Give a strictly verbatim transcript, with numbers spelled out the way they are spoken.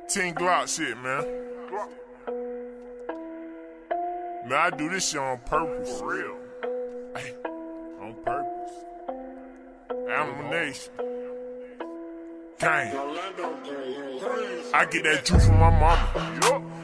Team Glock shit, man. Man, I do this shit on purpose. For real. Hey, on purpose. Animal Nation. Gang. I get that juice from my mama. Yup.